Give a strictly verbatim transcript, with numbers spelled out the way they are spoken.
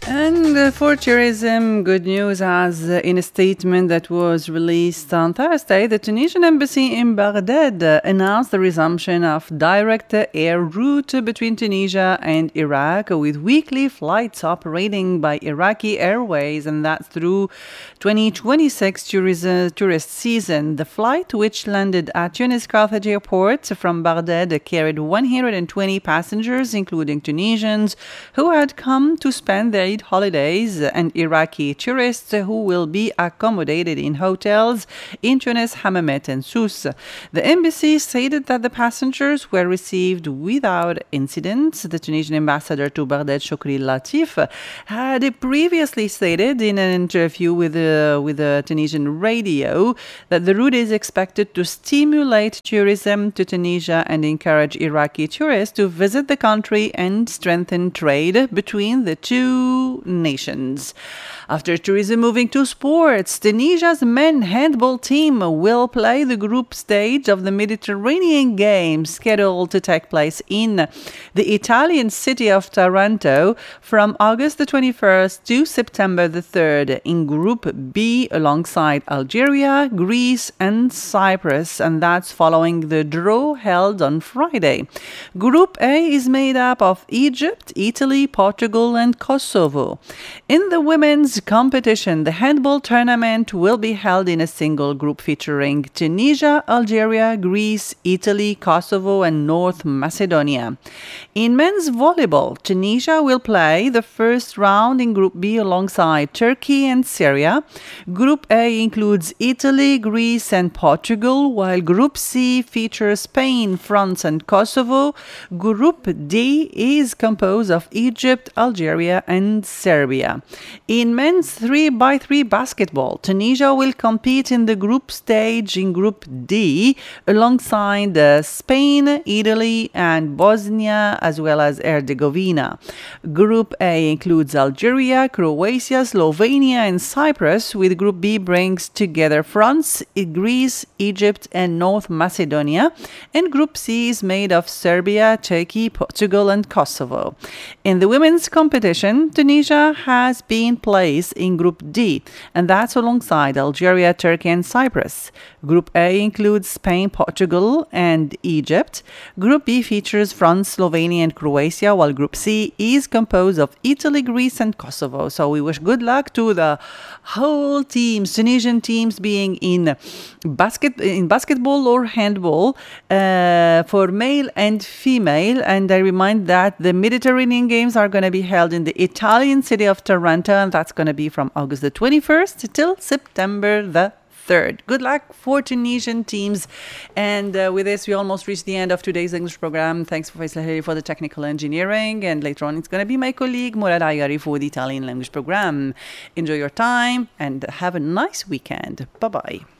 And uh, for tourism, good news as uh, in a statement that was released on Thursday, the Tunisian embassy in Baghdad uh, announced the resumption of direct uh, air route between Tunisia and Iraq with weekly flights operating by Iraqi Airways, and that's through twenty twenty-six tourism, tourist season. The flight, which landed at Tunis Carthage Airport from Baghdad, carried one hundred twenty passengers, including Tunisians who had come to spend their Eid holidays and Iraqi tourists who will be accommodated in hotels in Tunis, Hammamet, and Sousse. The embassy stated that the passengers were received without incidents. The Tunisian ambassador to Baghdad, Shukri Latif, had previously stated in an interview with a, with a Tunisian radio that the route is expected to stimulate tourism to Tunisia and encourage Iraqi tourists to visit the country and strengthen trade between the two nations. After tourism, moving to sports, Tunisia's men handball team will play the group stage of the Mediterranean Games scheduled to take place in the Italian city of Taranto from August the twenty-first to September the third in Group B alongside Algeria, Greece, and Cyprus, and that's following the draw held on Friday. Group A is made up of Egypt, Italy, Portugal, and Kosovo. In the women's competition, the handball tournament will be held in a single group featuring Tunisia, Algeria, Greece, Italy, Kosovo, and North Macedonia. In men's volleyball, Tunisia will play the first round in Group B alongside Turkey and Syria. Group A includes Italy, Greece, and Portugal, while Group C features Spain, France, and Kosovo. Group D is composed of Egypt, Algeria, and Serbia. In men's three by three basketball, Tunisia will compete in the group stage in Group D alongside uh, Spain, Italy, and Bosnia, as well as Herzegovina. Group A includes Algeria, Croatia, Slovenia, and Cyprus, with Group B brings together France, Greece, Egypt, and North Macedonia. And Group C is made of Serbia, Turkey, Portugal, and Kosovo. In the women's competition, Tunisia has been placed in Group D, and that's alongside Algeria, Turkey, and Cyprus. Group A includes Spain, Portugal, and Egypt. Group B features France, Slovenia, and Croatia, while Group C is composed of Italy, Greece, and Kosovo. So we wish good luck to the whole teams, Tunisian teams being in basket in basketball or handball uh, for male and female. And I remind that the Mediterranean Games are going to be held in the Italian city of Taranto, and that's going to be from August the twenty-first till September the third. Good luck for Tunisian teams. And uh, with this, we almost reached the end of today's English program. Thanks for Faisal Hariri for the technical engineering. And later on, it's going to be my colleague Murad Ayari for the Italian language program. Enjoy your time and have a nice weekend. Bye-bye.